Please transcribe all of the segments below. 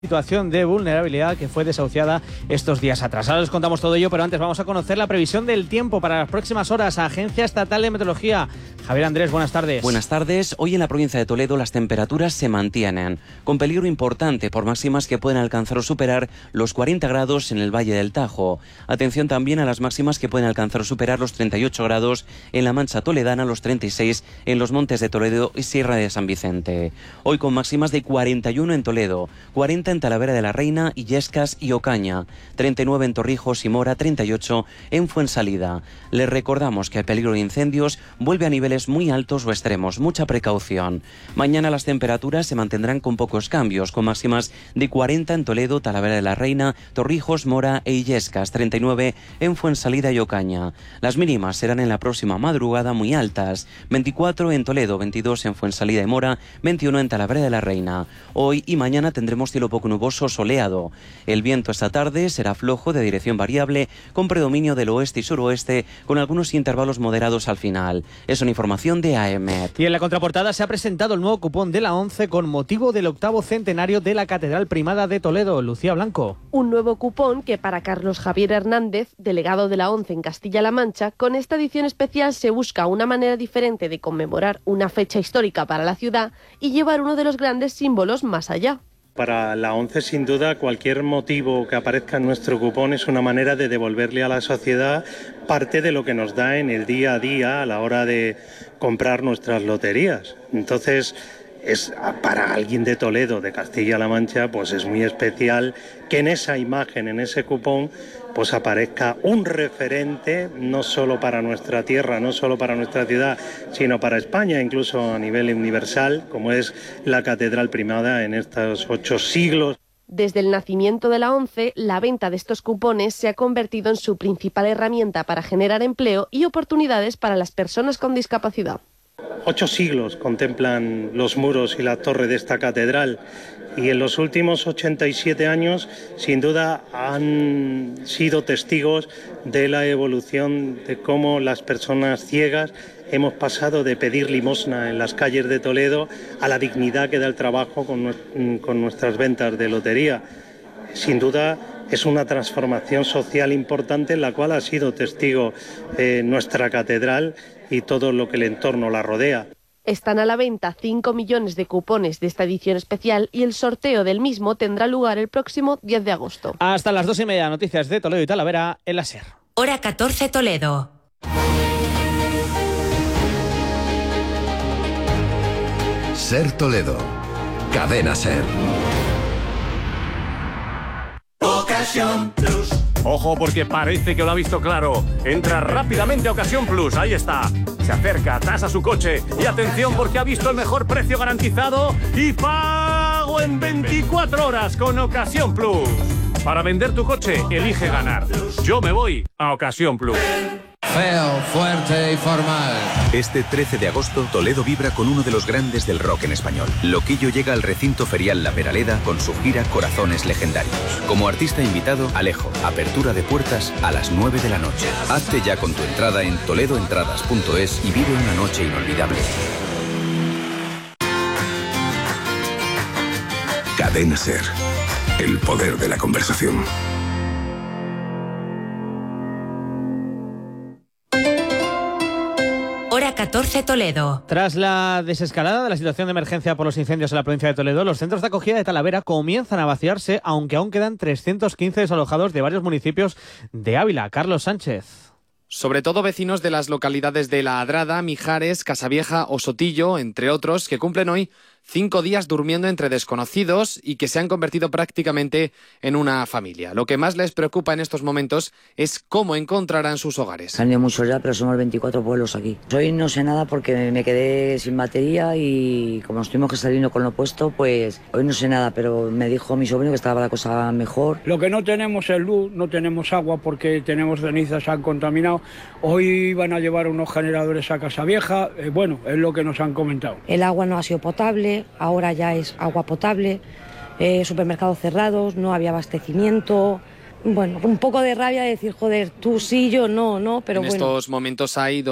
Situación de vulnerabilidad que fue desahuciada estos días atrás. Ahora les contamos todo ello, pero antes vamos a conocer la previsión del tiempo para las próximas horas. Agencia Estatal de Meteorología. Javier Andrés, buenas tardes. Buenas tardes. Hoy en la provincia de Toledo las temperaturas se mantienen, con peligro importante por máximas que pueden alcanzar o superar los 40 grados en el Valle del Tajo. Atención también a las máximas que pueden alcanzar o superar los 38 grados en la Mancha Toledana, los 36 en los Montes de Toledo y Sierra de San Vicente. Hoy con máximas de 41 en Toledo, 40 en Talavera de la Reina, Illescas y Ocaña, 39 en Torrijos y Mora, 38 en Fuensalida. Les recordamos que el peligro de incendios vuelve a niveles muy altos o extremos. Mucha precaución. Mañana las temperaturas se mantendrán con pocos cambios, con máximas de 40 en Toledo, Talavera de la Reina, Torrijos, Mora e Illescas, 39 en Fuensalida y Ocaña. Las mínimas serán en la próxima madrugada muy altas, 24 en Toledo, 22 en Fuensalida y Mora, 21 en Talavera de la Reina. Hoy y mañana tendremos cielo poco nuboso soleado. El viento esta tarde será flojo de dirección variable, con predominio del oeste y suroeste, con algunos intervalos moderados al final. Es una información de AEMET. Y en la contraportada se ha presentado el nuevo cupón de la ONCE con motivo del 8º centenario de la Catedral Primada de Toledo. Lucía Blanco. Un nuevo cupón que para Carlos Javier Hernández, delegado de la ONCE en Castilla-La Mancha, con esta edición especial se busca una manera diferente de conmemorar una fecha histórica para la ciudad y llevar uno de los grandes símbolos más allá. Para la ONCE, sin duda, cualquier motivo que aparezca en nuestro cupón es una manera de devolverle a la sociedad parte de lo que nos da en el día a día a la hora de comprar nuestras loterías. Entonces, es para alguien de Toledo, de Castilla-La Mancha, pues es muy especial que en esa imagen, en ese cupón, pues aparezca un referente no solo para nuestra tierra, no solo para nuestra ciudad, sino para España, incluso a nivel universal, como es la Catedral Primada en estos 8 siglos. Desde el nacimiento de la ONCE, la venta de estos cupones se ha convertido en su principal herramienta para generar empleo y oportunidades para las personas con discapacidad. 8 siglos contemplan los muros y la torre de esta catedral y en los últimos 87 años sin duda han sido testigos de la evolución de cómo las personas ciegas hemos pasado de pedir limosna en las calles de Toledo a la dignidad que da el trabajo con nuestras ventas de lotería. Sin duda es una transformación social importante en la cual ha sido testigo nuestra catedral y todo lo que el entorno la rodea. Están a la venta 5 millones de cupones de esta edición especial y el sorteo del mismo tendrá lugar el próximo 10 de agosto. Hasta las 2:30, noticias de Toledo y Talavera en la SER. Hora 14 Toledo. SER Toledo. Cadena SER. Ocasión Plus. Ojo, porque parece que lo ha visto claro. Entra rápidamente a Ocasión Plus, ahí está. Se acerca, tasa su coche y atención porque ha visto el mejor precio garantizado y pago en 24 horas con Ocasión Plus. Para vender tu coche, elige ganar. Yo me voy a Ocasión Plus. Feo, fuerte y formal. Este 13 de agosto, Toledo vibra con uno de los grandes del rock en español. Loquillo llega al recinto ferial La Peraleda con su gira Corazones Legendarios. Como artista invitado, Alejo. Apertura de puertas a las 9 de la noche. Hazte ya con tu entrada en toledoentradas.es y vive una noche inolvidable. Cadena SER. El poder de la conversación. Hora 14 Toledo. Tras la desescalada de la situación de emergencia por los incendios en la provincia de Toledo, los centros de acogida de Talavera comienzan a vaciarse, aunque aún quedan 315 desalojados de varios municipios de Ávila. Carlos Sánchez. Sobre todo vecinos de las localidades de La Adrada, Mijares, Casavieja o Sotillo, entre otros, que cumplen hoy 5 días durmiendo entre desconocidos y que se han convertido prácticamente en una familia. Lo que más les preocupa en estos momentos es cómo encontrarán sus hogares. Han ido muchos ya, pero somos 24 pueblos aquí. Hoy no sé nada porque me quedé sin batería y como nos tuvimos que salir con lo puesto, pues hoy no sé nada, pero me dijo mi sobrino que estaba la cosa mejor. Lo que no tenemos es luz, no tenemos agua porque tenemos cenizas, se han contaminado. Hoy van a llevar unos generadores a Casavieja, bueno, es lo que nos han comentado. El agua no ha sido potable. Ahora ya es agua potable, supermercados cerrados, no había abastecimiento, Bueno, un poco de rabia de decir, joder, tú sí, yo no, pero bueno. En estos momentos hay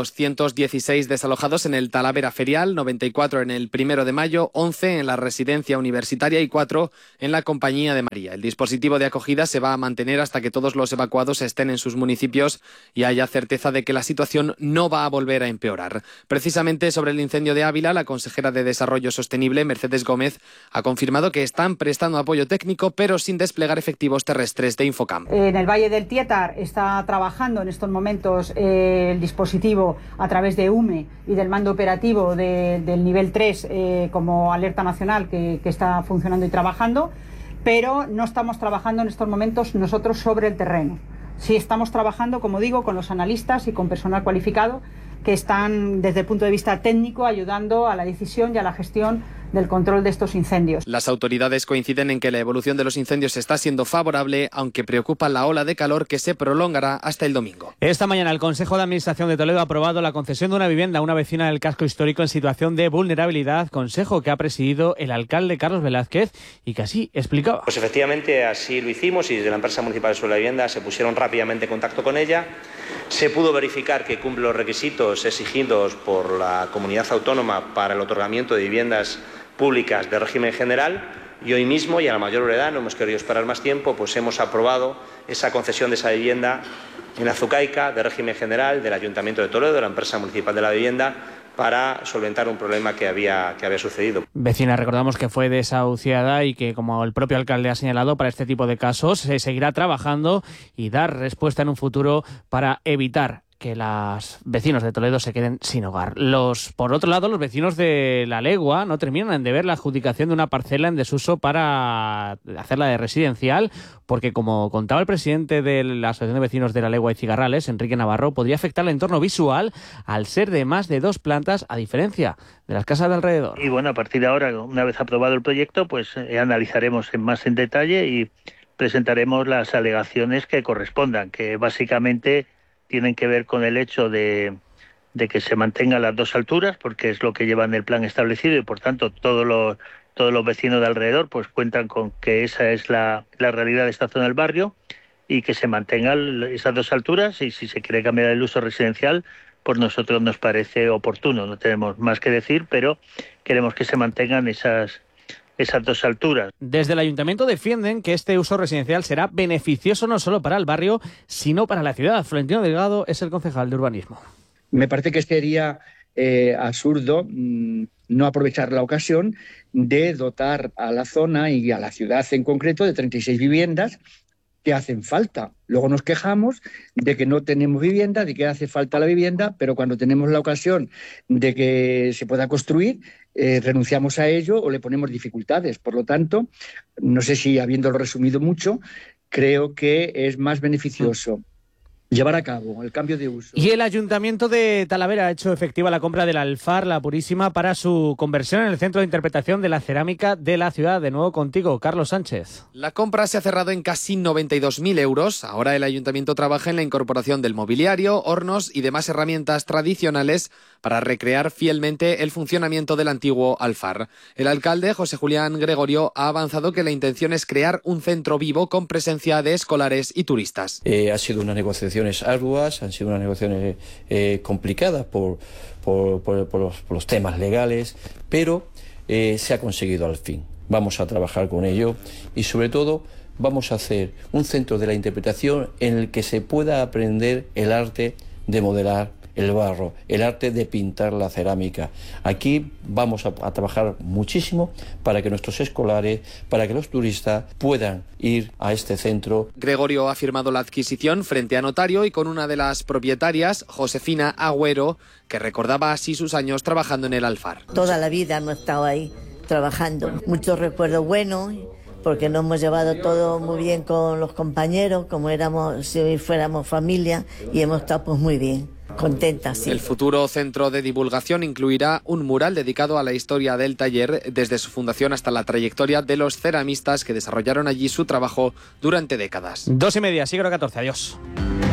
216 desalojados en el Talavera Ferial, 94 en el 1 de mayo, 11 en la residencia universitaria y 4 en la Compañía de María. El dispositivo de acogida se va a mantener hasta que todos los evacuados estén en sus municipios y haya certeza de que la situación no va a volver a empeorar. Precisamente sobre el incendio de Ávila, la consejera de Desarrollo Sostenible, Mercedes Gómez, ha confirmado que están prestando apoyo técnico, pero sin desplegar efectivos terrestres de Infocam. En el Valle del Tietar está trabajando en estos momentos el dispositivo a través de UME y del mando operativo del nivel 3 como alerta nacional que está funcionando y trabajando, pero no estamos trabajando en estos momentos nosotros sobre el terreno. Sí estamos trabajando, como digo, con los analistas y con personal cualificado que están desde el punto de vista técnico ayudando a la decisión y a la gestión del control de estos incendios. Las autoridades coinciden en que la evolución de los incendios está siendo favorable, aunque preocupa la ola de calor que se prolongará hasta el domingo. Esta mañana el Consejo de Administración de Toledo ha aprobado la concesión de una vivienda a una vecina del casco histórico en situación de vulnerabilidad, consejo que ha presidido el alcalde Carlos Velázquez y que así explicaba. Pues efectivamente así lo hicimos y desde la empresa municipal de suelo de vivienda se pusieron rápidamente en contacto con ella. Se pudo verificar que cumple los requisitos exigidos por la comunidad autónoma para el otorgamiento de viviendas públicas de régimen general y hoy mismo, y a la mayor brevedad, no hemos querido esperar más tiempo, pues hemos aprobado esa concesión de esa vivienda en Azucaica de régimen general del Ayuntamiento de Toledo, de la empresa municipal de la vivienda, para solventar un problema que había sucedido. Vecina, recordamos que fue desahuciada y que, como el propio alcalde ha señalado, para este tipo de casos se seguirá trabajando y dar respuesta en un futuro para evitar que los vecinos de Toledo se queden sin hogar. Por otro lado, los vecinos de La Legua no terminan de ver la adjudicación de una parcela en desuso para hacerla de residencial, porque, como contaba el presidente de la Asociación de Vecinos de La Legua y Cigarrales, Enrique Navarro, podría afectar el entorno visual al ser de más de 2 plantas, a diferencia de las casas de alrededor. Y bueno, a partir de ahora, una vez aprobado el proyecto, pues analizaremos más en detalle y presentaremos las alegaciones que correspondan, que básicamente tienen que ver con el hecho de que se mantengan las 2 alturas, porque es lo que lleva en el plan establecido y por tanto todos los vecinos de alrededor pues cuentan con que esa es la realidad de esta zona del barrio y que se mantengan esas 2 alturas, y si se quiere cambiar el uso residencial, pues nosotros nos parece oportuno. No tenemos más que decir, pero queremos que se mantengan esas 2 alturas. Desde el ayuntamiento defienden que este uso residencial será beneficioso no solo para el barrio, sino para la ciudad. Florentino Delgado es el concejal de urbanismo. Me parece que sería absurdo no aprovechar la ocasión de dotar a la zona y a la ciudad en concreto de 36 viviendas que hacen falta. Luego nos quejamos de que no tenemos vivienda, de que hace falta la vivienda, pero cuando tenemos la ocasión de que se pueda construir, renunciamos a ello o le ponemos dificultades. Por lo tanto, no sé si habiéndolo resumido mucho, creo que es más beneficioso llevar a cabo el cambio de uso. Y el Ayuntamiento de Talavera ha hecho efectiva la compra del Alfar, la Purísima, para su conversión en el centro de interpretación de la cerámica de la ciudad. De nuevo contigo, Carlos Sánchez. La compra se ha cerrado en casi 92.000 euros. Ahora el Ayuntamiento trabaja en la incorporación del mobiliario, hornos y demás herramientas tradicionales para recrear fielmente el funcionamiento del antiguo Alfar. El alcalde, José Julián Gregorio, ha avanzado que la intención es crear un centro vivo con presencia de escolares y turistas. Ha sido unas negociaciones arduas, han sido unas negociaciones complicadas por los temas legales, pero se ha conseguido al fin. Vamos a trabajar con ello y sobre todo vamos a hacer un centro de la interpretación en el que se pueda aprender el arte de modelar el barro, el arte de pintar la cerámica. Aquí vamos a trabajar muchísimo para que nuestros escolares, para que los turistas puedan ir a este centro. Gregorio ha firmado la adquisición frente a notario y con una de las propietarias, Josefina Agüero, que recordaba así sus años trabajando en el Alfar. Toda la vida hemos estado ahí trabajando. Muchos recuerdos buenos, porque nos hemos llevado todo muy bien con los compañeros, como si fuéramos familia, y hemos estado pues muy bien. Contenta, sí. El futuro centro de divulgación incluirá un mural dedicado a la historia del taller, desde su fundación hasta la trayectoria de los ceramistas que desarrollaron allí su trabajo durante décadas. 2:30, siglo XIV. Adiós.